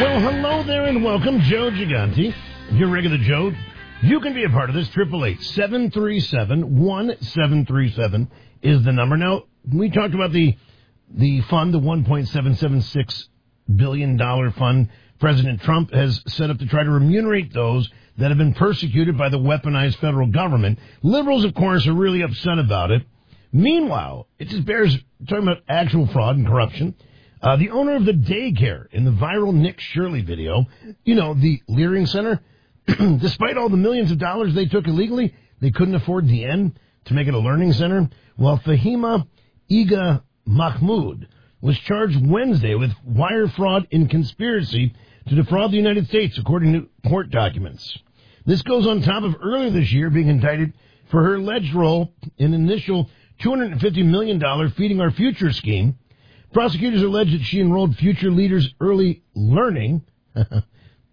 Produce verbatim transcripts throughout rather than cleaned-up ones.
Well, hello there and welcome, Joe Gigante. If you're regular Joe, you can be a part of this. Triple eight seven three seven one seven three seven is the number. Now, we talked about the the fund, the one point seven seven six billion dollars fund President Trump has set up to try to remunerate those that have been persecuted by the weaponized federal government. Liberals, of course, are really upset about it. Meanwhile, it just bears talking about actual fraud and corruption. Uh, the owner of the daycare in the viral Nick Shirley video, you know, the Leering Center, despite all the millions of dollars they took illegally, they couldn't afford the end to make it a learning center. Well, Fahima Iga Mahmood was charged Wednesday with wire fraud and conspiracy to defraud the United States, according to court documents. This goes on top of earlier this year being indicted for her alleged role in an initial two hundred fifty million dollars Feeding Our Future scheme. Prosecutors allege that she enrolled Future Leaders Early Learning, a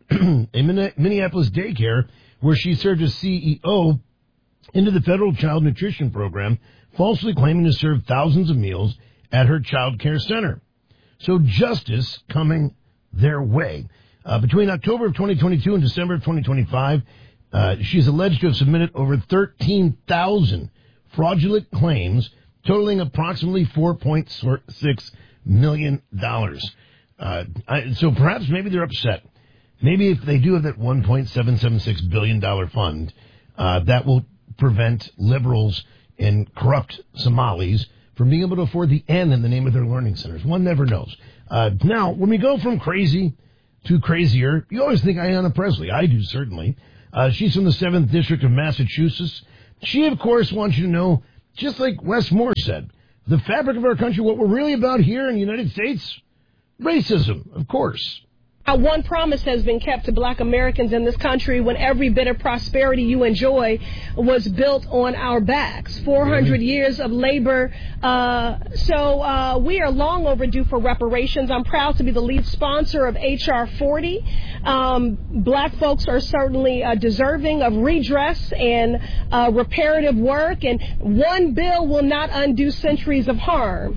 Minneapolis daycare where she served as C E O, into the federal child nutrition program, falsely claiming to serve thousands of meals at her child care center. So justice coming their way. Uh, between October of twenty twenty-two and December of twenty twenty-five, uh, she's alleged to have submitted over thirteen thousand fraudulent claims totaling approximately four point six million dollars. Uh, I, so perhaps maybe they're upset. Maybe if they do have that one point seven seven six billion dollars fund, uh, that will prevent liberals and corrupt Somalis from being able to afford the N in the name of their learning centers. One never knows. Uh, now, when we go from crazy to crazier, you always think Ayanna Pressley. I do, certainly. Uh, she's from the seventh District of Massachusetts. She, of course, wants you to know, just like Wes Moore said, the fabric of our country, what we're really about here in the United States, racism, of course. One promise has been kept to black Americans in this country when every bit of prosperity you enjoy was built on our backs. four hundred years of labor. Uh, so uh, we are long overdue for reparations. I'm proud to be the lead sponsor of H R forty. Um, black folks are certainly uh, deserving of redress and uh, reparative work, and one bill will not undo centuries of harm.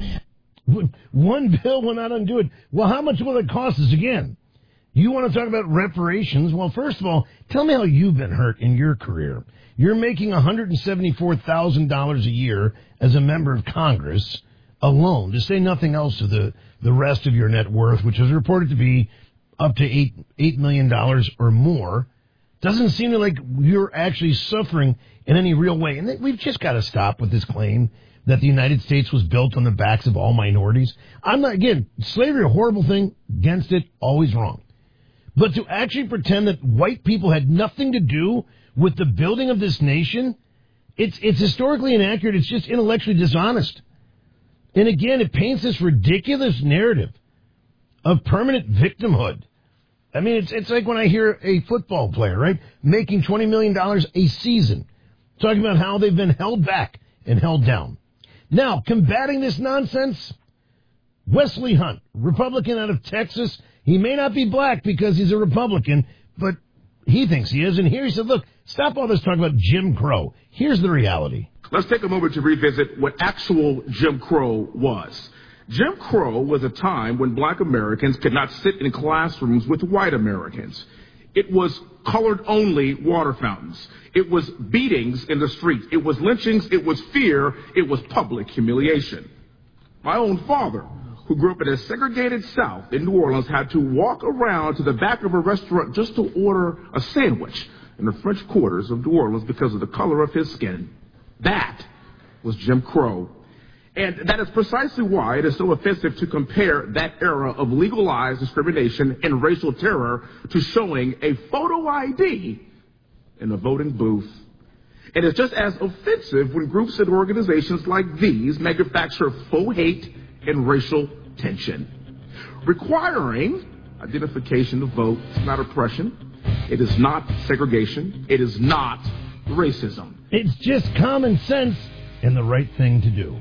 One bill will not undo it. Well, how much will it cost us again? You want to talk about reparations? Well, first of all, tell me how you've been hurt in your career. You're making one hundred seventy-four thousand dollars a year as a member of Congress alone, to say nothing else of the, the rest of your net worth, which is reported to be up to eight, $8 million dollars or more. Doesn't seem like you're actually suffering in any real way. And we've just got to stop with this claim that the United States was built on the backs of all minorities. I'm not, again, slavery, a horrible thing, against it, always wrong. But to actually pretend that white people had nothing to do with the building of this nation, it's it's historically inaccurate. It's just intellectually dishonest. And again, it paints this ridiculous narrative of permanent victimhood. I mean, it's it's like when I hear a football player, right, making twenty million dollars a season, talking about how they've been held back and held down. Now, combating this nonsense, Wesley Hunt, Republican out of Texas. He may not be black because he's a Republican, but he thinks he is. And here he said, look, stop all this talk about Jim Crow. Here's the reality. Let's take a moment to revisit what actual Jim Crow was. Jim Crow was a time when black Americans could not sit in classrooms with white Americans. It was colored-only water fountains. It was beatings in the streets. It was lynchings. It was fear. It was public humiliation. My own father, who grew up in a segregated South in New Orleans, had to walk around to the back of a restaurant just to order a sandwich in the French quarters of New Orleans because of the color of his skin. That was Jim Crow. And that is precisely why it is so offensive to compare that era of legalized discrimination and racial terror to showing a photo I D in a voting booth. And it's just as offensive when groups and organizations like these manufacture faux hate and racial tension. Requiring identification to vote is not oppression. It is not segregation. It is not racism. It's just common sense and the right thing to do.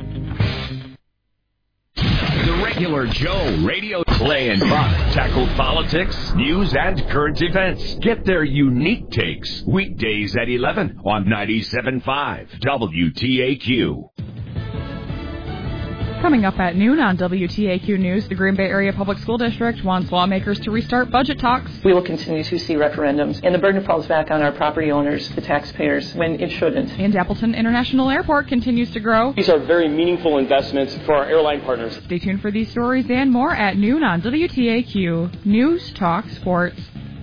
The Regular Joe radio play and fun tackle politics, news, and current events. Get their unique takes weekdays at eleven on ninety-seven point five W T A Q. Coming up at noon on W T A Q News, the Green Bay Area Public School District wants lawmakers to restart budget talks. We will continue to see referendums, and the burden falls back on our property owners, the taxpayers, when it shouldn't. And Appleton International Airport continues to grow. These are very meaningful investments for our airline partners. Stay tuned for these stories and more at noon on W T A Q News Talk Sports.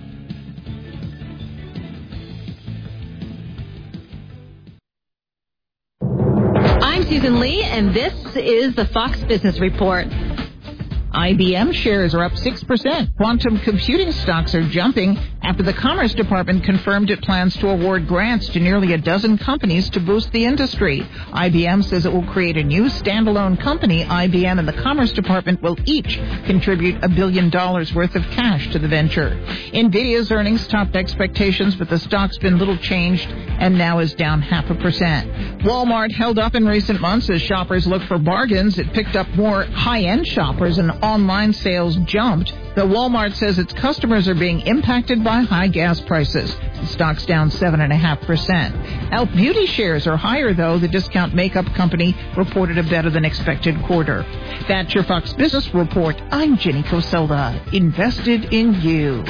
I'm Susan Lee, and this is the Fox Business Report. I B M shares are up six percent. Quantum computing stocks are jumping after the Commerce Department confirmed it plans to award grants to nearly a dozen companies to boost the industry. I B M says it will create a new standalone company. I B M and the Commerce Department will each contribute a billion dollars worth of cash to the venture. NVIDIA's earnings topped expectations, but the stock's been little changed and now is down half a percent. Walmart held up in recent months as shoppers look for bargains. It picked up more high-end shoppers and online sales jumped. Though Walmart says its customers are being impacted by high gas prices. The stock's down seven point five percent. e l f Beauty shares are higher, though. The discount makeup company reported a better-than-expected quarter. That's your Fox Business Report. I'm Jenny Coselda. Invested in you.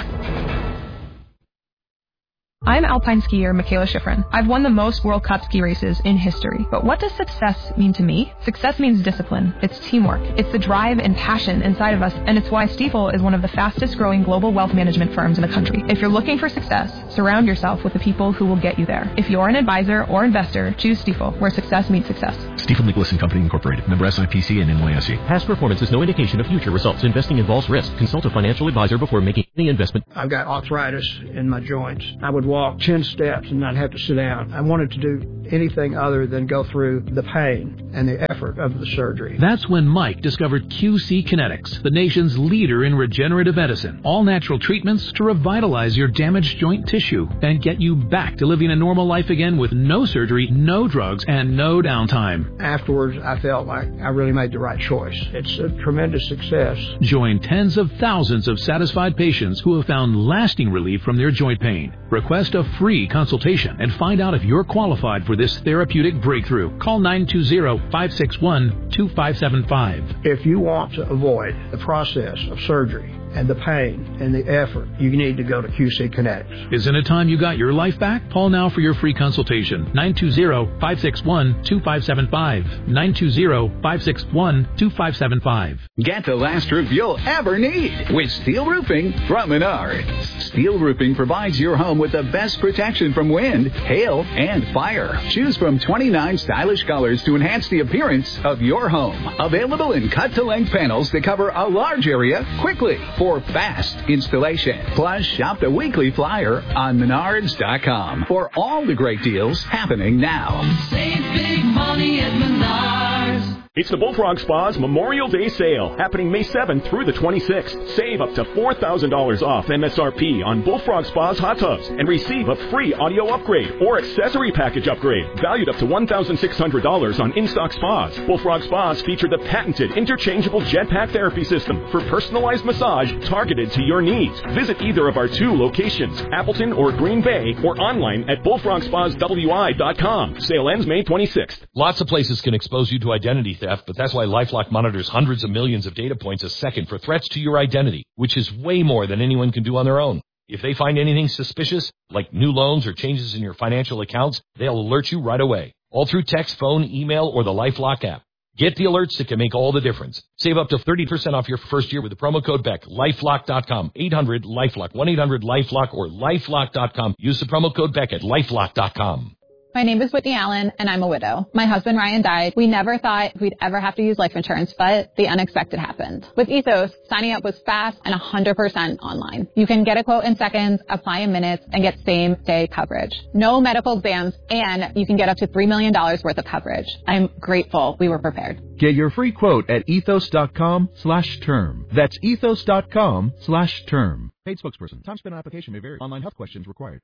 I'm alpine skier Michaela Schifrin. I've won the most World Cup ski races in history. But what does success mean to me? Success means discipline. It's teamwork. It's the drive and passion inside of us, and it's why Stifel is one of the fastest growing global wealth management firms in the country. If you're looking for success, surround yourself with the people who will get you there. If you're an advisor or investor, choose Stifel, where success meets success. Stifel Nicholas and Company Incorporated. Member S I P C and N Y S E. Past performance is no indication of future results. Investing involves risk. Consult a financial advisor before making any investment. I've got arthritis in my joints. I would walk ten steps and not have to sit down. I wanted to do anything other than go through the pain and the effort of the surgery. That's when Mike discovered Q C Kinetics, the nation's leader in regenerative medicine. All natural treatments to revitalize your damaged joint tissue and get you back to living a normal life again with no surgery, no drugs, and no downtime. Afterwards, I felt like I really made the right choice. It's a tremendous success. Join tens of thousands of satisfied patients who have found lasting relief from their joint pain. Request a free consultation and find out if you're qualified for this therapeutic breakthrough. Call nine two zero, five six one, two five seven five. If you want to avoid the process of surgery and the pain and the effort, you need to go to Q C Kinetics. Isn't it time you got your life back? Call now for your free consultation. nine two zero, five six one, two five seven five. nine two zero, five six one, two five seven five. Get the last roof you'll ever need with Steel Roofing from Menards. Steel Roofing provides your home with the best protection from wind, hail, and fire. Choose from twenty-nine stylish colors to enhance the appearance of your home. Available in cut-to-length panels that cover a large area quickly for fast installation. Plus, shop the weekly flyer on menards dot com for all the great deals happening now. Save big money at Menards. It's the Bullfrog Spa's Memorial Day sale, happening May seventh through the twenty-sixth. Save up to four thousand dollars off M S R P on Bullfrog Spa's hot tubs and receive a free audio upgrade or accessory package upgrade, valued up to one thousand six hundred dollars on in-stock spas. Bullfrog Spas feature the patented interchangeable jetpack therapy system for personalized massage targeted to your needs. Visit either of our two locations, Appleton or Green Bay, or online at bullfrog spas w i dot com. Sale ends May twenty-sixth. Lots of places can expose you to identity theft, but that's why LifeLock monitors hundreds of millions of data points a second for threats to your identity, which is way more than anyone can do on their own. If they find anything suspicious, like new loans or changes in your financial accounts, they'll alert you right away, all through text, phone, email, or the LifeLock app. Get the alerts that can make all the difference. Save up to thirty percent off your first year with the promo code Beck. lifelock dot com, eight hundred LifeLock, one eight hundred LifeLock, or lifelock dot com. Use the promo code Beck at lifelock dot com. My name is Whitney Allen, and I'm a widow. My husband, Ryan, died. We never thought we'd ever have to use life insurance, but the unexpected happened. With Ethos, signing up was fast and one hundred percent online. You can get a quote in seconds, apply in minutes, and get same-day coverage. No medical exams, and you can get up to three million dollars worth of coverage. I'm grateful we were prepared. Get your free quote at ethos dot com slash term. That's ethos dot com slash term. Paid spokesperson. Time spent on application may vary. Online health questions required.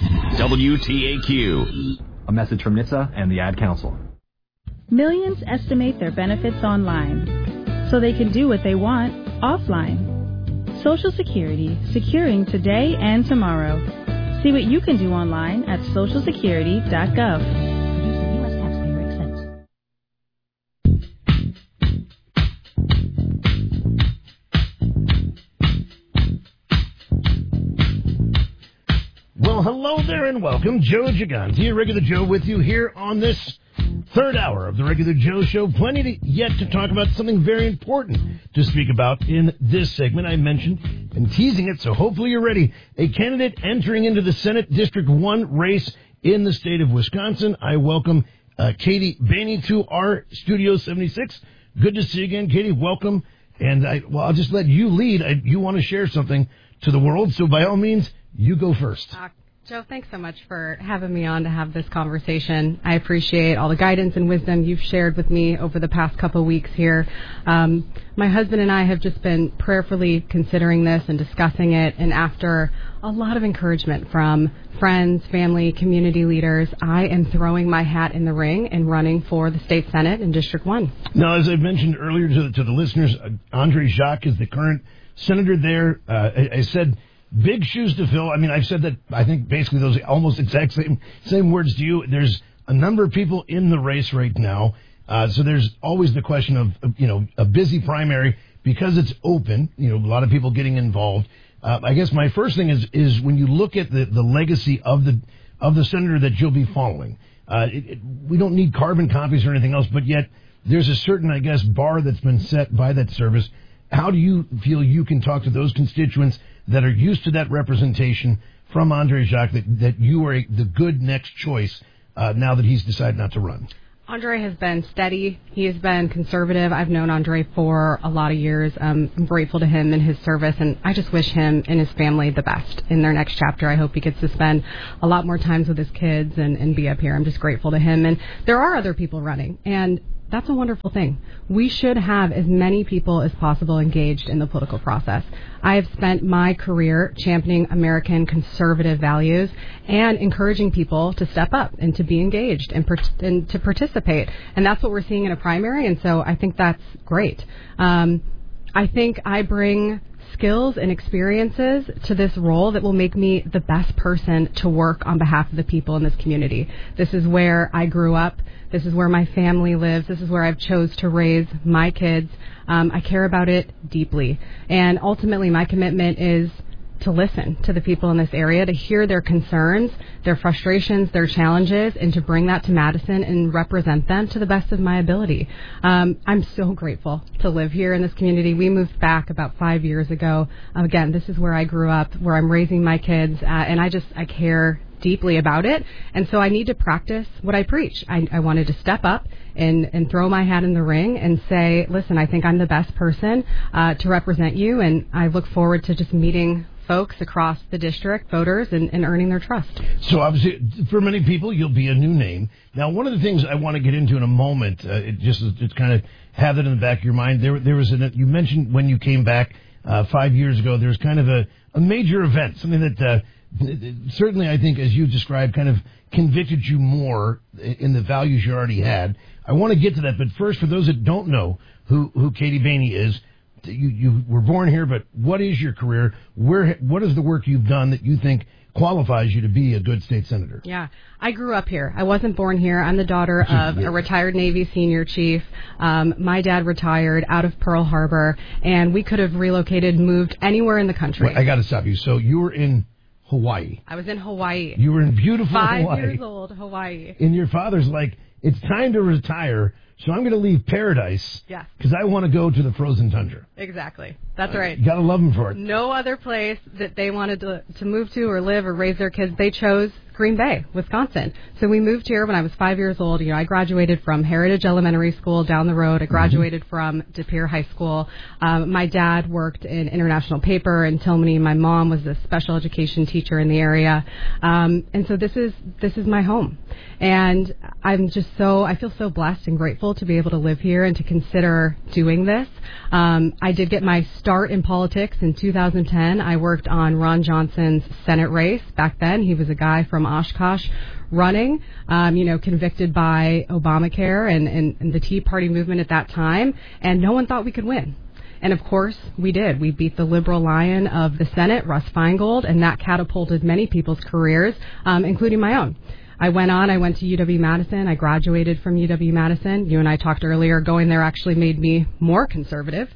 W T A Q. A message from N H T S A and the Ad Council. Millions estimate their benefits online, so they can do what they want offline. Social Security, securing today and tomorrow. See what you can do online at social security dot gov. Produced by U S taxpayer expense. Well, hello there and welcome. Joe Gigante, Regular Joe with you here on this third hour of the Regular Joe Show. Plenty to, yet to talk about, something very important to speak about in this segment. I mentioned and teasing it, so hopefully you're ready. A candidate entering into the Senate District one race in the state of Wisconsin. I welcome uh, Katie Bainey to our Studio seventy-six. Good to see you again, Katie. Welcome. And I, well, I'll just let you lead. I, you want to share something to the world, so by all means, you go first. Uh, Joe, thanks so much for having me on to have this conversation. I appreciate all the guidance and wisdom you've shared with me over the past couple weeks here. Um, my husband and I have just been prayerfully considering this and discussing it, and after a lot of encouragement from friends, family, community leaders, I am throwing my hat in the ring and running for the state Senate in District one. Now, as I mentioned earlier to the, to the listeners, uh, Andre Jacques is the current senator there. Uh, I, I said big shoes to fill. I mean, I've said that, I think, basically those almost exact same same words to you. There's a number of people in the race right now. Uh, so there's always the question of, you know, a busy primary because it's open, you know, a lot of people getting involved. Uh, I guess my first thing is, is when you look at the, the legacy of the, of the senator that you'll be following, uh, it, it, we don't need carbon copies or anything else, but yet there's a certain, I guess, bar that's been set by that service. How do you feel you can talk to those constituents that are used to that representation from Andre Jacques, that, that you are a, the good next choice uh, now that he's decided not to run? Andre has been steady. He has been conservative. I've known Andre for a lot of years. Um, I'm grateful to him and his service, and I just wish him and his family the best in their next chapter. I hope he gets to spend a lot more times with his kids and, and be up here. I'm just grateful to him. And there are other people running, and that's a wonderful thing. We should have as many people as possible engaged in the political process. I have spent my career championing American conservative values and encouraging people to step up and to be engaged and, per- and to participate. And that's what we're seeing in a primary, and so I think that's great. Um, I think I bring skills and experiences to this role that will make me the best person to work on behalf of the people in this community. This is where I grew up. This is where my family lives. This is where I've chose to raise my kids. Um, I care about it deeply. And ultimately, my commitment is to listen to the people in this area, to hear their concerns, their frustrations, their challenges, and to bring that to Madison and represent them to the best of my ability. Um, I'm so grateful to live here in this community. We moved back about five years ago. Uh, again, this is where I grew up, where I'm raising my kids, uh, and I just, I care deeply about it. And so I need to practice what I preach. I, I wanted to step up and, and throw my hat in the ring and say, listen, I think I'm the best person uh, to represent you, and I look forward to just meeting folks across the district, voters, and, and earning their trust. So obviously, for many people, you'll be a new name. Now, one of the things I want to get into in a moment, uh, it just just kind of have that in the back of your mind. There, there was an, you mentioned when you came back uh, five years ago, there was kind of a, a major event, something that uh, certainly, I think, as you described, kind of convicted you more in the values you already had. I want to get to that, but first, for those that don't know who, who Katie Bainey is, you, you were born here, but what is your career? Where, what is the work you've done that you think qualifies you to be a good state senator? Yeah, I grew up here. I wasn't born here. I'm the daughter of a retired Navy senior chief. Um, my dad retired out of Pearl Harbor, and we could have relocated, moved anywhere in the country. Wait, I got to stop you. So you were in Hawaii. I was in Hawaii. You were in beautiful Five Hawaii. Five years old, Hawaii. And your father's like, it's time to retire, so I'm going to leave paradise. Yes. Because I want to go to the frozen tundra. Exactly. That's right. You got to love them for it. No other place that they wanted to, to move to or live or raise their kids. They chose Green Bay, Wisconsin. So we moved here when I was five years old. You know, I graduated from Heritage Elementary School down the road. I graduated mm-hmm. from De Pere High School. Um, my dad worked in international paper in Tilmany. My mom was a special education teacher in the area. Um, and so this is this is my home. And I'm just so, I feel so blessed and grateful to be able to live here and to consider doing this. Um, I did get my start in politics in two thousand ten. I worked on Ron Johnson's Senate race. Back then, he was a guy from Oshkosh running, um, you know, convicted by Obamacare and, and, and the Tea Party movement at that time, and no one thought we could win. And of course, we did. We beat the liberal lion of the Senate, Russ Feingold, and that catapulted many people's careers, um, including my own. I went on, I went to U W-Madison, I graduated from U W-Madison. You and I talked earlier, going there actually made me more conservative.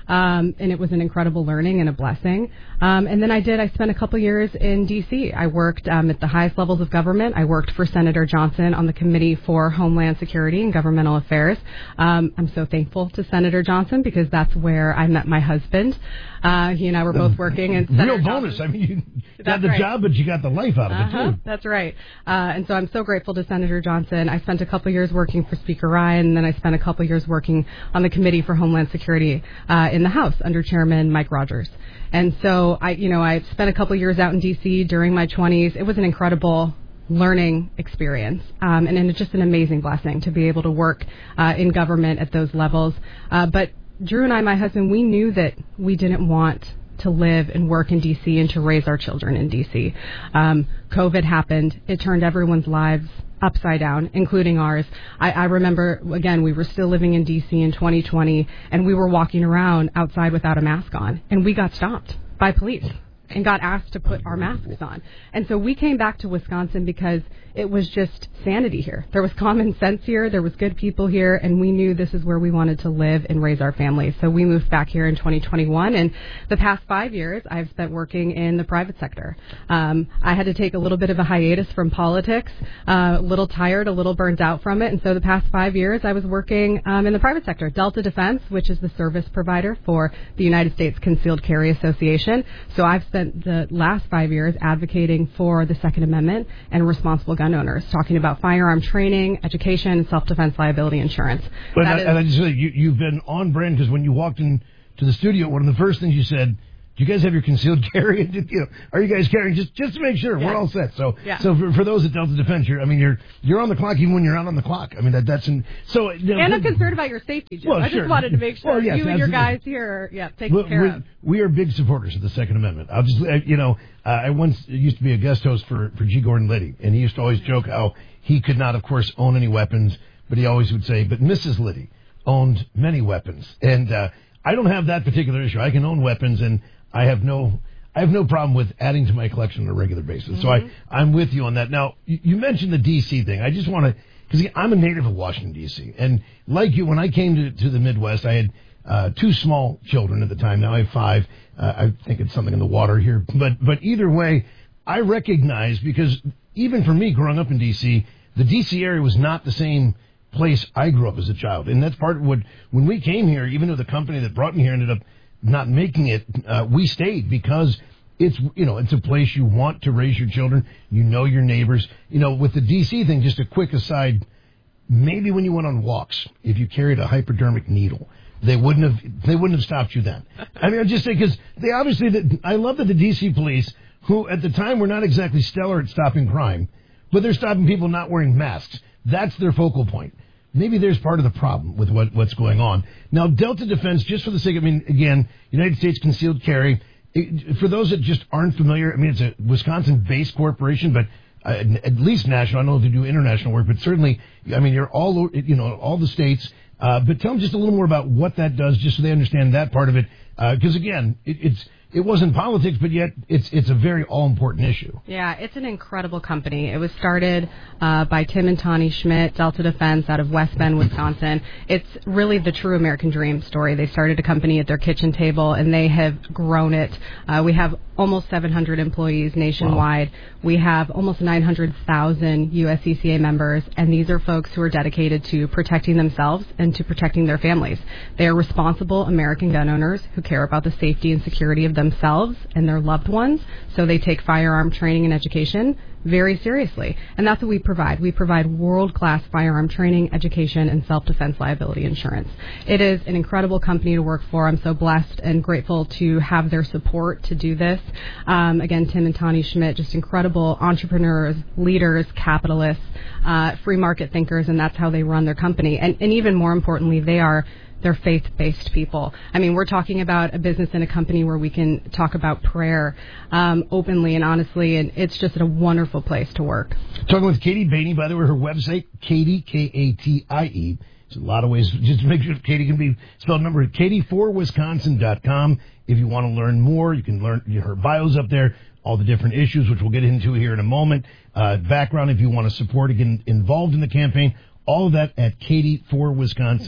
Um, and it was an incredible learning and a blessing. Um, and then I did, I spent a couple years in D C. I worked um, at the highest levels of government. I worked for Senator Johnson on the Committee for Homeland Security and Governmental Affairs. Um, I'm so thankful to Senator Johnson because that's where I met my husband. Uh, he and I were both working. And Real Senator bonus. Johnson, I mean, you got the right. job, but you got the life out of uh-huh, it, too. That's right. Uh, and so I'm so grateful to Senator Johnson. I spent a couple years working for Speaker Ryan, and then I spent a couple years working on the Committee for Homeland Security uh, in the House under Chairman Mike Rogers. And so I, you know, I spent a couple years out in D C during my twenties. It was an incredible learning experience, um, and, and it's just an amazing blessing to be able to work uh, in government at those levels. Uh, but Drew and I, my husband, we knew that we didn't want to live and work in D C and to raise our children in D C. Um, COVID happened. It turned everyone's lives upside down, including ours. I, I remember, again, we were still living in D C in twenty twenty, and we were walking around outside without a mask on, and we got stopped by police and got asked to put our masks on. And so we came back to Wisconsin because it was just sanity here. There was common sense here. There was good people here, and we knew this is where we wanted to live and raise our families. So we moved back here in twenty twenty-one, and the past five years I've spent working in the private sector. Um, I had to take a little bit of a hiatus from politics, uh, a little tired, a little burnt out from it, and so the past five years I was working um, in the private sector. Delta Defense, which is the service provider for the United States Concealed Carry Association. So I've spent the last five years advocating for the Second Amendment and responsible gun owners, talking about firearm training, education, and self-defense liability insurance. But That I, is, and I just say you, you've been on brand because when you walked into the studio, one of the first things you said, "Do you guys have your concealed carry? You know, are you guys carrying just just to make sure yeah. we're all set?" So, yeah. so for, for those at Delta Defense, you're, I mean, you're you're on the clock even when you're not on the clock. I mean, that that's in, so. You know, and I'm concerned about your safety, Jim. Well, I sure. just wanted to make sure well, yes, you and your absolutely. guys here are yeah taken we, care we, of. We are big supporters of the Second Amendment. I'll just, you know, uh, I once used to be a guest host for for G. Gordon Liddy, and he used to always joke how he could not, of course, own any weapons, but he always would say, "But Missus Liddy owned many weapons," and uh, I don't have that particular issue. I can own weapons, and I have no. I have no problem with adding to my collection on a regular basis. Mm-hmm. So I, I'm with you on that. Now, you, you mentioned the D C thing. I just want to, because I'm a native of Washington, D C, and like you, when I came to, to the Midwest, I had uh, two small children at the time. Now I have five. Uh, I think it's something in the water here. But but either way, I recognize, because even for me growing up in D C, the D C area was not the same place I grew up as a child. And that's part of what, when we came here, even though the company that brought me here ended up not making it, uh, we stayed because it's, you know, it's a place you want to raise your children. You know your neighbors. You know, with the D C thing, just a quick aside, maybe when you went on walks, if you carried a hypodermic needle, they wouldn't have, they wouldn't have stopped you then. I mean, I just say, because they obviously, the, I love that the D C police, who at the time were not exactly stellar at stopping crime, but they're stopping people not wearing masks. That's their focal point. Maybe there's part of the problem with what, what's going on. Now, Delta Defense, just for the sake of, I mean, again, United States Concealed Carry, it, for those that just aren't familiar, I mean, it's a Wisconsin-based corporation, but uh, at least national. I don't know if they do international work, but certainly, I mean, you're all, you know, all the states. Uh, but tell them just a little more about what that does, just so they understand that part of it. Because, uh, again, it, it's it wasn't politics, but yet it's it's a very all-important issue. Yeah, it's an incredible company. It was started uh, by Tim and Tawny Schmidt, Delta Defense, out of West Bend, Wisconsin. It's really the true American dream story. They started a company at their kitchen table, and they have grown it. Uh, we have almost seven hundred employees nationwide. Wow. We have almost nine hundred thousand U S C C A members, and these are folks who are dedicated to protecting themselves and to protecting their families. They are responsible American gun owners who care about the safety and security of themselves and their loved ones, so they take firearm training and education very seriously. And that's what we provide. We provide world-class firearm training, education, and self-defense liability insurance. It is an incredible company to work for. I'm so blessed and grateful to have their support to do this. Um, again, Tim and Tawny Schmidt, just incredible entrepreneurs, leaders, capitalists, uh, free market thinkers, and that's how they run their company. And, and even more importantly, they are they're faith-based people. I mean, we're talking about a business and a company where we can talk about prayer um, openly and honestly, and it's just a wonderful place to work. Talking with Katie Bainey, by the way, her website, Katie, K A T I E. There's a lot of ways just to make sure Katie can be spelled. Remember, Katie for Wisconsin dot com. If you want to learn more, you can learn her bio's up there, all the different issues, which we'll get into here in a moment. Uh, background, if you want to support, get involved in the campaign, all of that at Katie for Wisconsin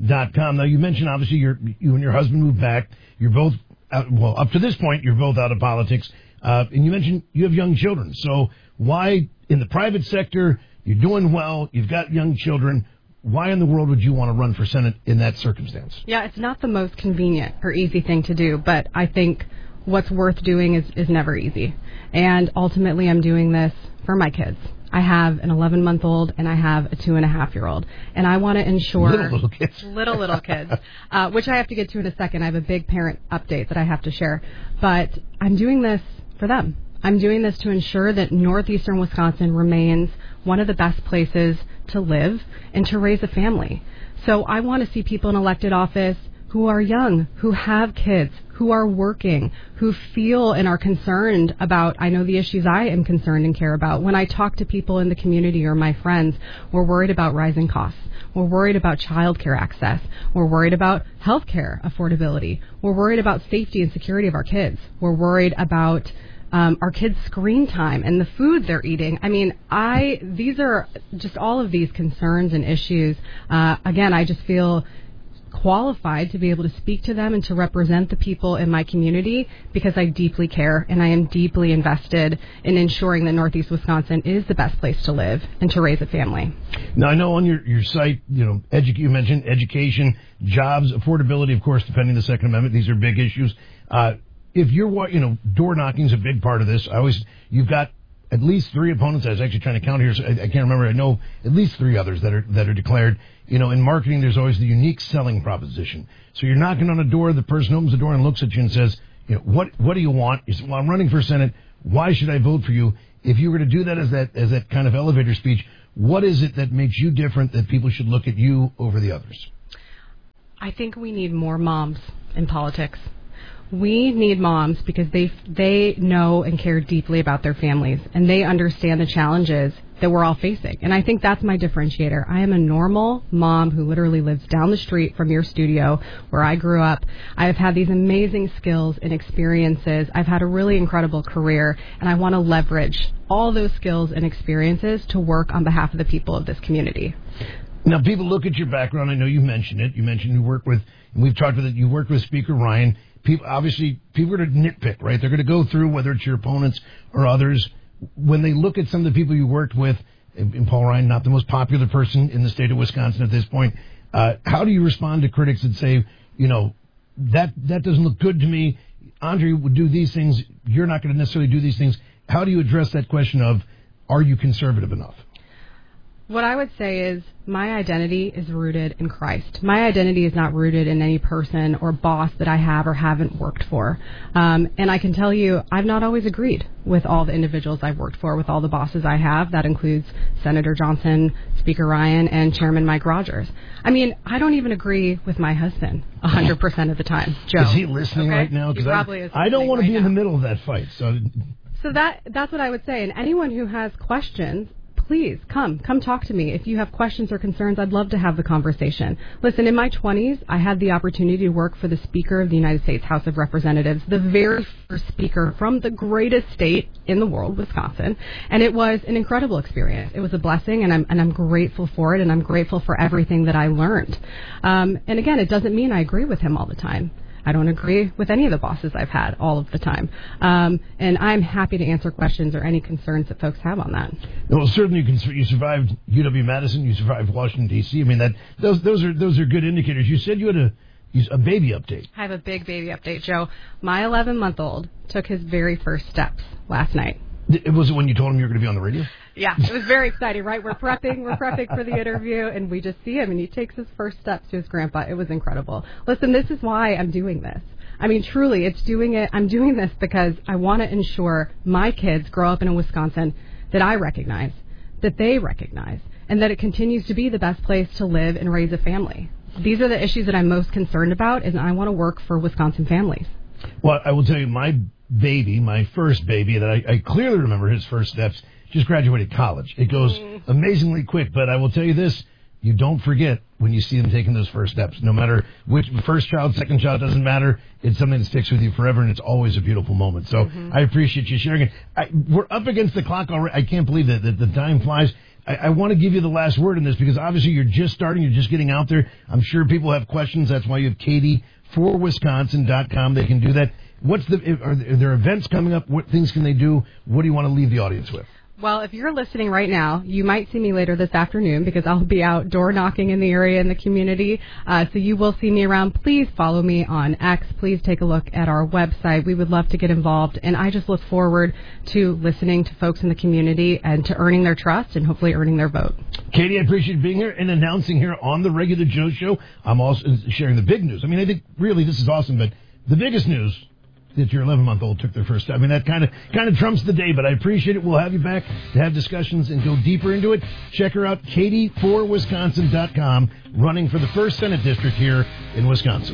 dot com. Now, you mentioned, obviously, you're, you and your husband moved back. You're both, out, well, up to this point, you're both out of politics. Uh, and you mentioned you have young children. So why, in the private sector, you're doing well, you've got young children, why in the world would you want to run for Senate in that circumstance? Yeah, it's not the most convenient or easy thing to do, but I think what's worth doing is, is never easy. And ultimately, I'm doing this for my kids. I have an eleven-month-old and I have a two-and-a-half-year-old. And I want to ensure... Little, little kids. Little, little kids, uh, which I have to get to in a second. I have a big parent update that I have to share. But I'm doing this for them. I'm doing this to ensure that northeastern Wisconsin remains one of the best places to live and to raise a family. So I want to see people in elected office who are young, who have kids, who are working, who feel and are concerned about, I know the issues I am concerned and care about. When I talk to people in the community or my friends, we're worried about rising costs. We're worried about child care access. We're worried about health care affordability. We're worried about safety and security of our kids. We're worried about Um, our kids' screen time and the food they're eating. I mean, I these are just all of these concerns and issues. Uh, again, I just feel qualified to be able to speak to them and to represent the people in my community because I deeply care and I am deeply invested in ensuring that Northeast Wisconsin is the best place to live and to raise a family. Now, I know on your, your site, you know, edu- you mentioned education, jobs, affordability, of course, defending the Second Amendment. These are big issues. Uh, If you're, you know, door knocking is a big part of this. I always, you've got at least three opponents. I was actually trying to count here. So I, I can't remember. I know at least three others that are, that are declared. You know, in marketing, there's always the unique selling proposition. So you're knocking on a door. The person opens the door and looks at you and says, you know, what, what do you want? You say, well, I'm running for Senate. Why should I vote for you? If you were to do that as that, as that kind of elevator speech, what is it that makes you different that people should look at you over the others? I think we need more moms in politics. We need moms because they they know and care deeply about their families, and they understand the challenges that we're all facing. And I think that's my differentiator. I am a normal mom who literally lives down the street from your studio where I grew up. I have had these amazing skills and experiences. I've had a really incredible career, and I want to leverage all those skills and experiences to work on behalf of the people of this community. Now, people look at your background. I know you mentioned it. You mentioned you work with, and we've talked with it, you worked with Speaker Ryan. People, obviously, people are going to nitpick, right? They're going to go through, whether it's your opponents or others. When they look at some of the people you worked with, and Paul Ryan, not the most popular person in the state of Wisconsin at this point, uh, how do you respond to critics that say, you know, that that doesn't look good to me? Andre would do these things. You're not going to necessarily do these things. How do you address that question of, are you conservative enough? What I would say is my identity is rooted in Christ. My identity is not rooted in any person or boss that I have or haven't worked for. Um, and I can tell you, I've not always agreed with all the individuals I've worked for, with all the bosses I have. That includes Senator Johnson, Speaker Ryan, and Chairman Mike Rogers. I mean, I don't even agree with my husband one hundred percent of the time. Joe. Is he listening okay? right now? He probably I, is I don't want right to be now. in the middle of that fight. So, so that that's what I would say. And anyone who has questions, please come, come talk to me. If you have questions or concerns, I'd love to have the conversation. Listen, in my twenties, I had the opportunity to work for the Speaker of the United States House of Representatives, the very first speaker from the greatest state in the world, Wisconsin. And it was an incredible experience. It was a blessing, and I'm, and I'm grateful for it, and I'm grateful for everything that I learned. Um, and again, it doesn't mean I agree with him all the time. I don't agree with any of the bosses I've had all of the time. Um, and I'm happy to answer questions or any concerns that folks have on that. Well, certainly you can. You survived U W-Madison. You survived Washington, D C I mean, that those those are those are good indicators. You said you had a a baby update. I have a big baby update, Joe. My eleven-month-old took his very first steps last night. Was it when you told him you were going to be on the radio? Yeah, it was very exciting, right? We're prepping, we're prepping for the interview, and we just see him, and he takes his first steps to his grandpa. It was incredible. Listen, this is why I'm doing this. I mean, truly, it's doing it. I'm doing this because I want to ensure my kids grow up in a Wisconsin that I recognize, that they recognize, and that it continues to be the best place to live and raise a family. These are the issues that I'm most concerned about, and I want to work for Wisconsin families. Well, I will tell you, my baby, my first baby, that I, I clearly remember his first steps, just graduated college. It goes mm. amazingly quick, but I will tell you this, you don't forget when you see them taking those first steps. No matter which, first child, second child, doesn't matter. It's something that sticks with you forever, and it's always a beautiful moment. So mm-hmm. I appreciate you sharing it. I, we're up against the clock already. I can't believe that, that the time flies. I, I want to give you the last word in this because obviously you're just starting, you're just getting out there. I'm sure people have questions. That's why you have Katie for Wisconsin dot com. They can do that. What's the, are there, are there events coming up? What things can they do? What do you want to leave the audience with? Well, if you're listening right now, you might see me later this afternoon because I'll be out door knocking in the area in the community. Uh, so you will see me around. Please follow me on X. Please take a look at our website. We would love to get involved. And I just look forward to listening to folks in the community and to earning their trust and hopefully earning their vote. Katie, I appreciate you being here and announcing here on the Regular Joe Show. I'm also sharing the big news. I mean, I think really this is awesome, but the biggest news that your eleven-month-old took their first step. I mean, that kind of kind of trumps the day, but I appreciate it. We'll have you back to have discussions and go deeper into it. Check her out, Katie for Wisconsin dot com, running for the first Senate district here in Wisconsin.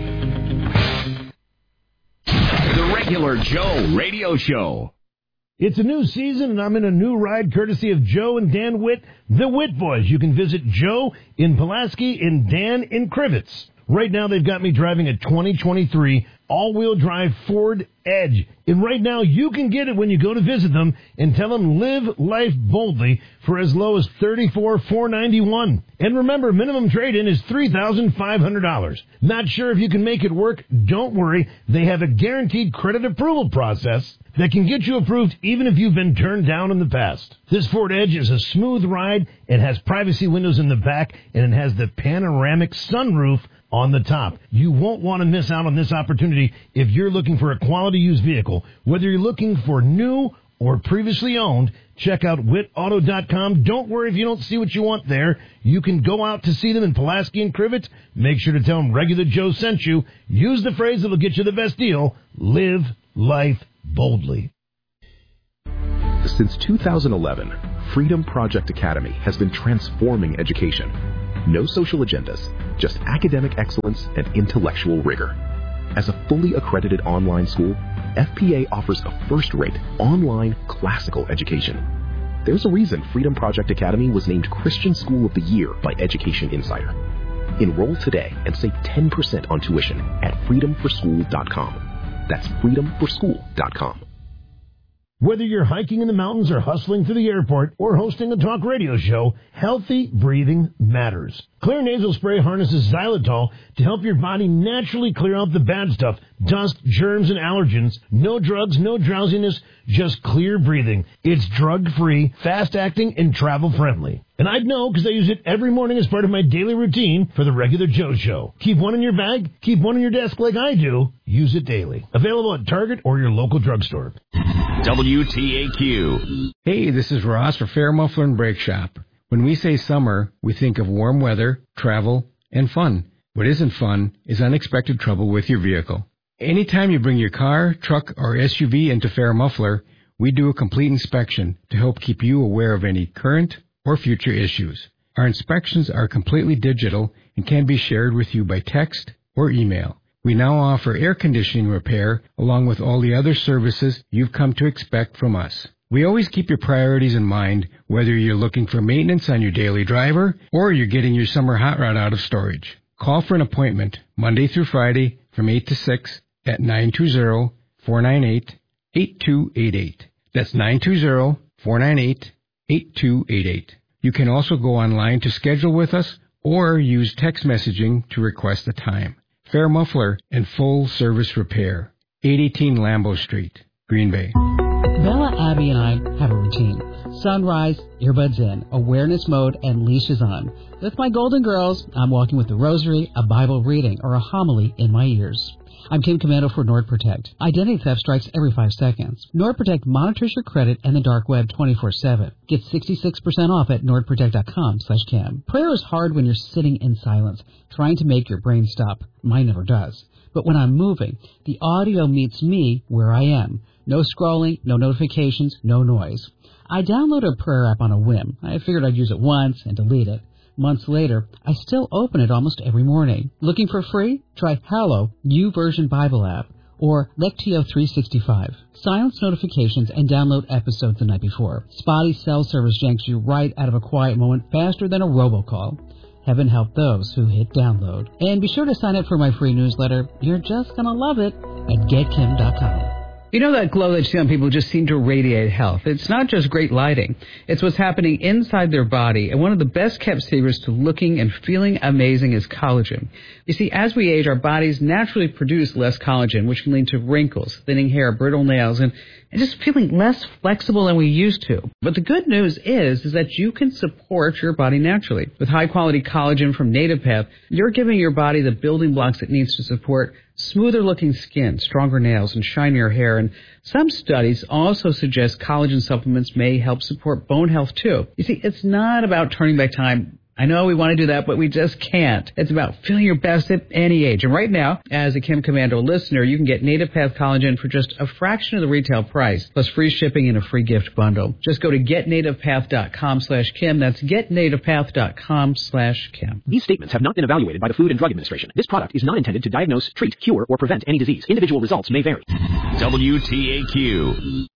The Regular Joe Radio Show. It's a new season, and I'm in a new ride courtesy of Joe and Dan Witt, the Witt Boys. You can visit Joe in Pulaski and Dan in Crivets. Right now, they've got me driving a twenty twenty-three all-wheel drive Ford Edge. And right now, you can get it when you go to visit them and tell them live life boldly for as low as thirty-four thousand four hundred ninety-one dollars. And remember, minimum trade-in is three thousand five hundred dollars. Not sure if you can make it work? Don't worry. They have a guaranteed credit approval process that can get you approved even if you've been turned down in the past. This Ford Edge is a smooth ride. It has privacy windows in the back, and it has the panoramic sunroof on the top. You won't want to miss out on this opportunity if you're looking for a quality used vehicle. Whether you're looking for new or previously owned, check out Witt Auto dot com. Don't worry if you don't see what you want there. You can go out to see them in Pulaski and Crivets. Make sure to tell them Regular Joe sent you. Use the phrase that'll get you the best deal. Live life boldly. Since two thousand eleven, Freedom Project Academy has been transforming education. No social agendas, just academic excellence and intellectual rigor. As a fully accredited online school, F P A offers a first-rate online classical education. There's a reason Freedom Project Academy was named Christian School of the Year by Education Insider. Enroll today and save ten percent on tuition at freedom for school dot com. That's freedom for school dot com. Whether you're hiking in the mountains or hustling through the airport or hosting a talk radio show, healthy breathing matters. Clear Nasal Spray harnesses xylitol to help your body naturally clear out the bad stuff, dust, germs, and allergens. No drugs, no drowsiness, just clear breathing. It's drug-free, fast-acting, and travel-friendly. And I'd know because I use it every morning as part of my daily routine for the Regular Joe Show. Keep one in your bag, keep one in your desk like I do. Use it daily. Available at Target or your local drugstore. W T A Q. Hey, this is Ross for Fair Muffler and Brake Shop. When we say summer, we think of warm weather, travel, and fun. What isn't fun is unexpected trouble with your vehicle. Anytime you bring your car, truck, or S U V into Fair Muffler, we do a complete inspection to help keep you aware of any current or future issues. Our inspections are completely digital and can be shared with you by text or email. We now offer air conditioning repair along with all the other services you've come to expect from us. We always keep your priorities in mind, whether you're looking for maintenance on your daily driver or you're getting your summer hot rod out of storage. Call for an appointment Monday through Friday from eight to six at nine two zero, four nine eight, eight two eight eight. That's nine two zero, four nine eight, eight two eight eight. You can also go online to schedule with us or use text messaging to request a time. Fair Muffler and Full Service Repair, eight eighteen Lambeau Street, Green Bay. Bella, Abby, and I have a routine. Sunrise, earbuds in, awareness mode, and leashes on. With my golden girls, I'm walking with the rosary, a Bible reading, or a homily in my ears. I'm Kim Commando for NordProtect. Identity theft strikes every five seconds. NordProtect monitors your credit and the dark web twenty-four seven. Get sixty-six percent off at nordprotect dot com slash Kim. Prayer is hard when you're sitting in silence, trying to make your brain stop. Mine never does. But when I'm moving, the audio meets me where I am. No scrolling, no notifications, no noise. I downloaded a prayer app on a whim. I figured I'd use it once and delete it. Months later, I still open it almost every morning. Looking for free? Try Hallow, YouVersion Bible app, or Lectio three sixty-five. Silence notifications and download episodes the night before. Spotty cell service janks you right out of a quiet moment faster than a robocall. Heaven help those who hit download. And be sure to sign up for my free newsletter. You're just gonna love it at get kim dot com. You know that glow that you see on people just seem to radiate health. It's not just great lighting. It's what's happening inside their body. And one of the best kept secrets to looking and feeling amazing is collagen. You see, as we age, our bodies naturally produce less collagen, which can lead to wrinkles, thinning hair, brittle nails, and, and just feeling less flexible than we used to. But the good news is, is that you can support your body naturally. With high-quality collagen from NativePath, you're giving your body the building blocks it needs to support smoother-looking skin, stronger nails, and shinier hair. And some studies also suggest collagen supplements may help support bone health, too. You see, it's not about turning back time. I know we want to do that, but we just can't. It's about feeling your best at any age. And right now, as a Kim Commando listener, you can get NativePath Collagen for just a fraction of the retail price, plus free shipping and a free gift bundle. Just go to getnativepath.com slash Kim. That's getnativepath.com slash Kim. These statements have not been evaluated by the Food and Drug Administration. This product is not intended to diagnose, treat, cure, or prevent any disease. Individual results may vary. W T A Q.